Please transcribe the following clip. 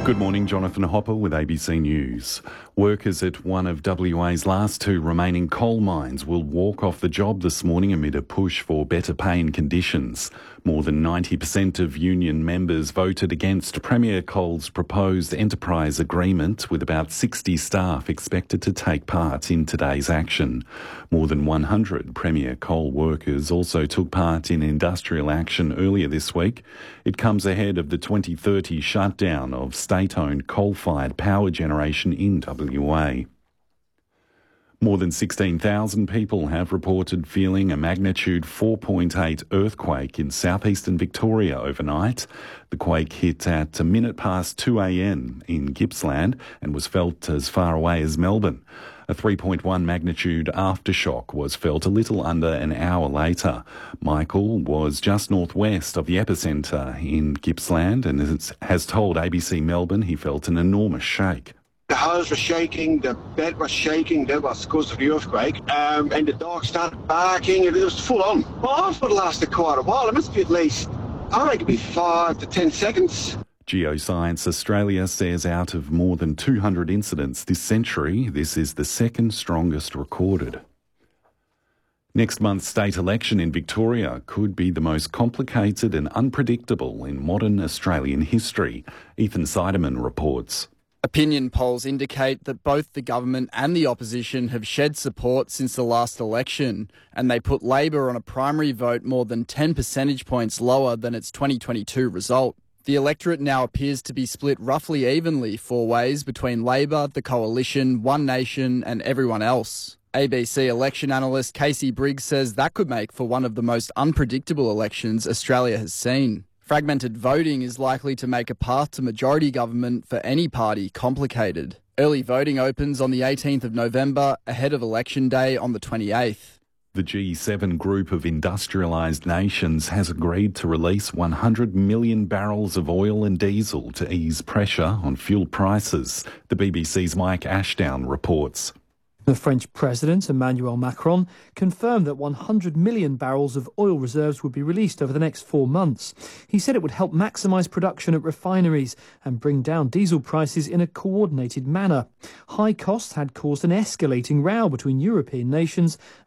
Good morning, Jonathan Hopper with ABC News. Workers at one of WA's last two remaining coal mines will walk off the job this morning amid a push for better pay and conditions. More than 90% of union members voted against Premier Coal's proposed enterprise agreement, with about 60 staff expected to take part in today's action. More than 100 Premier Coal workers also took part in industrial action earlier this week. It comes ahead of the 2030 shutdown of state-owned coal-fired power generation in WA. More than 16,000 people have reported feeling a magnitude 4.8 earthquake in southeastern Victoria overnight. The quake hit at a minute past 2 a.m. in Gippsland and was felt as far away as Melbourne. A 3.1 magnitude aftershock was felt a little under an hour later. Michael was just northwest of the epicentre in Gippsland and has told ABC Melbourne he felt an enormous shake. The house was shaking, the bed was shaking, that was because of the earthquake, and the dog started barking, and it was full on. Well, I thought it lasted quite a while. It must be at least, I reckon, it'd be 5 to 10 seconds. Geoscience Australia says out of more than 200 incidents this century, this is the second strongest recorded. Next month's state election in Victoria could be the most complicated and unpredictable in modern Australian history. Ethan Seidemann reports. Opinion polls indicate that both the government and the opposition have shed support since the last election, and they put Labor on a primary vote more than 10 percentage points lower than its 2022 result. The electorate now appears to be split roughly evenly four ways between Labor, the Coalition, One Nation and everyone else. ABC election analyst Casey Briggs says that could make for one of the most unpredictable elections Australia has seen. Fragmented voting is likely to make a path to majority government for any party complicated. Early voting opens on the 18th of November, ahead of Election Day on the 28th. The G7 group of industrialised nations has agreed to release 100 million barrels of oil and diesel to ease pressure on fuel prices. The BBC's Mike Ashdown reports. The French President, Emmanuel Macron, confirmed that 100 million barrels of oil reserves would be released over the next 4 months. He said it would help maximise production at refineries and bring down diesel prices in a coordinated manner. High costs had caused an escalating row between European nations